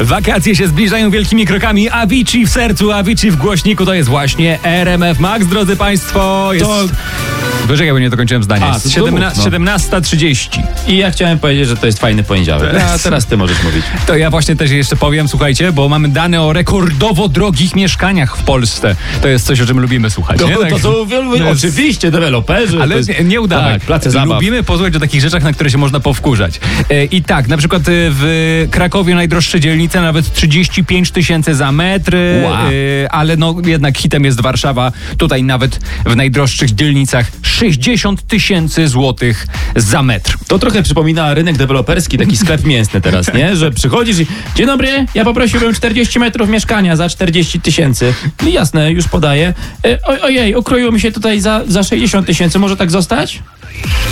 Wakacje się zbliżają wielkimi krokami. Avicii w sercu, Avicii w głośniku. To jest właśnie RMF Max, drodzy Państwo. Wyżej, bo nie dokończyłem zdania. Jest 17:30. I ja chciałem powiedzieć, że to jest fajny poniedziałek. A teraz ty możesz mówić. To ja właśnie też jeszcze powiem, słuchajcie, bo mamy dane o rekordowo drogich mieszkaniach w Polsce. To jest coś, o czym lubimy słuchać. Nie? Tak, To są oczywiście deweloperzy. ale nie udawaj. Tak, place zabaw. Lubimy posłuchać o takich rzeczach, na które się można powkurzać. I tak, na przykład w Krakowie najdroższe dzielnice, nawet 35 000 za metr, Wow. ale no jednak hitem jest Warszawa. Tutaj nawet w najdroższych dzielnicach 60 000 złotych za metr. To trochę przypomina rynek deweloperski, taki sklep mięsny teraz, nie? Że przychodzisz i dzień dobry, ja poprosiłbym 40 metrów mieszkania za 40 000. No jasne, już podaję. Ojej, ukroiło mi się tutaj za 60 000, może tak zostać?